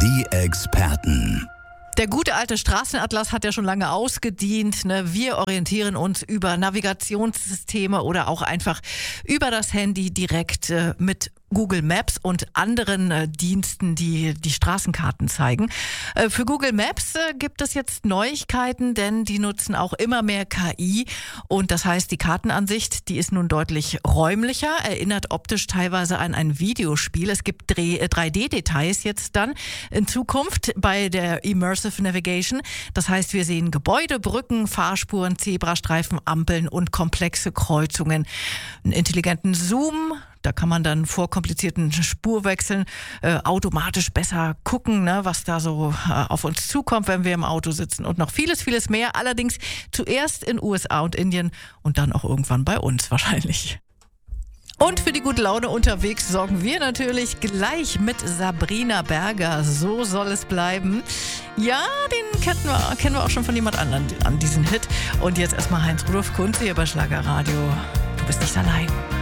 Die Experten. Der gute alte Straßenatlas hat ja schon lange ausgedient. Wir orientieren uns über Navigationssysteme oder auch einfach über das Handy direkt mit Google Maps und anderen Diensten, die die Straßenkarten zeigen. Für Google Maps gibt es jetzt Neuigkeiten, denn die nutzen auch immer mehr KI. Und das heißt, die Kartenansicht, die ist nun deutlich räumlicher, erinnert optisch teilweise an ein Videospiel. Es gibt 3D-Details jetzt dann in Zukunft bei der Immersive Navigation. Das heißt, wir sehen Gebäude, Brücken, Fahrspuren, Zebrastreifen, Ampeln und komplexe Kreuzungen. Einen intelligenten Zoom, da kann man dann vor komplizierten Spurwechseln automatisch besser gucken, was da so auf uns zukommt, wenn wir im Auto sitzen und noch vieles, vieles mehr. Allerdings zuerst in USA und Indien und dann auch irgendwann bei uns wahrscheinlich. Und für die gute Laune unterwegs sorgen wir natürlich gleich mit Sabrina Berger. So soll es bleiben. Ja, den kennen wir auch schon von jemand anderem an diesen Hit. Und jetzt erstmal Heinz Rudolf Kunze hier bei Schlagerradio. Du bist nicht allein.